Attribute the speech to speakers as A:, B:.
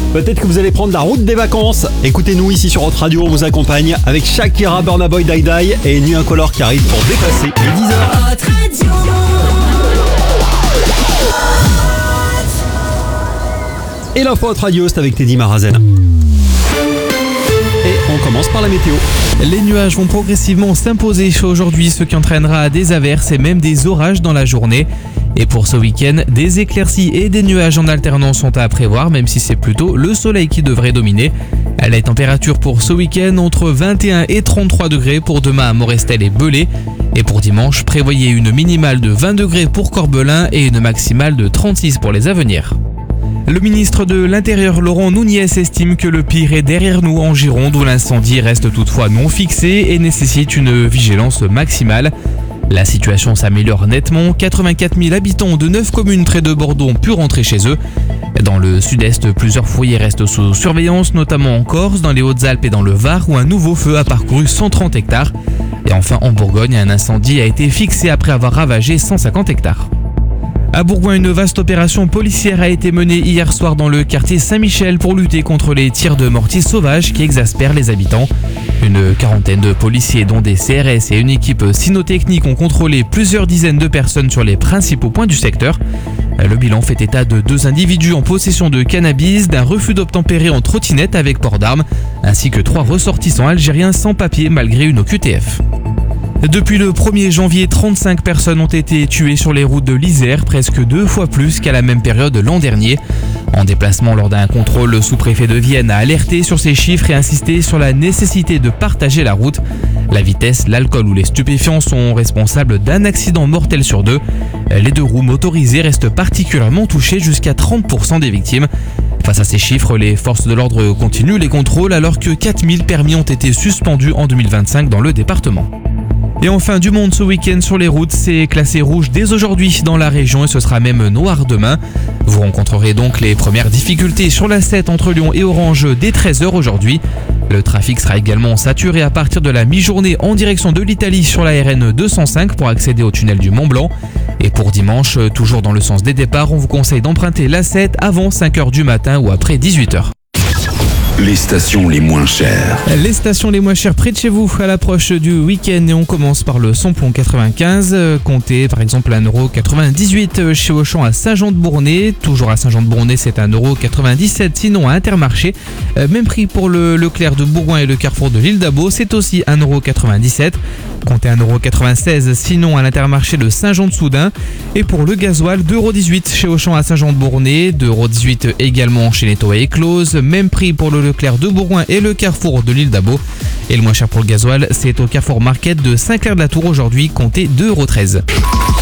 A: Peut-être que vous allez prendre la route des vacances. Écoutez-nous ici sur Hot Radio, on vous accompagne avec Shakira, Burna Boy, Die Die et Nuit Incolore qui arrive pour dépasser les 10h.
B: Hot Radio.
A: Et l'info Hot Radio, c'est avec Teddy Marazen. Et on commence par la météo.
C: Les nuages vont progressivement s'imposer aujourd'hui, ce qui entraînera des averses et même des orages dans la journée. Et pour ce week-end, des éclaircies et des nuages en alternance sont à prévoir, même si c'est plutôt le soleil qui devrait dominer. Les températures pour ce week-end entre 21 et 33 degrés pour demain à Morestel et Belay. Et pour dimanche, prévoyez une minimale de 20 degrés pour Corbelin et une maximale de 36 pour les Avenirs. Le ministre de l'Intérieur Laurent Nunez estime que le pire est derrière nous en Gironde où l'incendie reste toutefois non fixé et nécessite une vigilance maximale. La situation s'améliore nettement, 84 000 habitants de 9 communes près de Bordeaux ont pu rentrer chez eux. Dans le sud-est, plusieurs foyers restent sous surveillance, notamment en Corse, dans les Hautes-Alpes et dans le Var où un nouveau feu a parcouru 130 hectares. Et enfin en Bourgogne, un incendie a été fixé après avoir ravagé 150 hectares. À Bourgoin, une vaste opération policière a été menée hier soir dans le quartier Saint-Michel pour lutter contre les tirs de mortier sauvages qui exaspèrent les habitants. Une quarantaine de policiers, dont des CRS et une équipe cynotechnique, ont contrôlé plusieurs dizaines de personnes sur les principaux points du secteur. Le bilan fait état de 2 individus en possession de cannabis, d'un refus d'obtempérer en trottinette avec port d'armes, ainsi que 3 ressortissants algériens sans papier malgré une OQTF. Depuis le 1er janvier, 35 personnes ont été tuées sur les routes de l'Isère, presque 2 fois plus qu'à la même période l'an dernier. En déplacement lors d'un contrôle, le sous-préfet de Vienne a alerté sur ces chiffres et insisté sur la nécessité de partager la route. La vitesse, l'alcool ou les stupéfiants sont responsables d'un accident mortel sur 2. Les 2 roues motorisées restent particulièrement touchées, jusqu'à 30% des victimes. Face à ces chiffres, les forces de l'ordre continuent les contrôles alors que 4000 permis ont été suspendus en 2025 dans le département. Et enfin, du monde ce week-end sur les routes, c'est classé rouge dès aujourd'hui dans la région et ce sera même noir demain. Vous rencontrerez donc les premières difficultés sur la 7 entre Lyon et Orange dès 13h aujourd'hui. Le trafic sera également saturé à partir de la mi-journée en direction de l'Italie sur la RN 205 pour accéder au tunnel du Mont-Blanc. Et pour dimanche, toujours dans le sens des départs, on vous conseille d'emprunter la 7 avant 5h du matin ou après 18h.
D: Les stations les moins chères.
C: Les stations les moins chères près de chez vous à l'approche du week-end et on commence par le samplon 95. Comptez par exemple 1,98€ chez Auchan à Saint-Jean-de-Bournay. Toujours à Saint-Jean-de-Bournay, c'est 1,97€ sinon à Intermarché. Même prix pour le Leclerc de Bourgoin et le Carrefour de l'Île d'Abo, c'est aussi 1,97€. Comptez 1,96€ sinon à l'Intermarché de Saint-Jean-de-Soudain. Et pour le gasoil, 2,18€ chez Auchan à Saint-Jean-de-Bournay, 2,18€ également chez Netto et Close. Même prix pour le Leclerc de Bourgoin et le Carrefour de l'Île d'Abo. Et le moins cher pour le gasoil, c'est au Carrefour Market de Saint-Clair-de-la-Tour aujourd'hui, comptez 2,13€.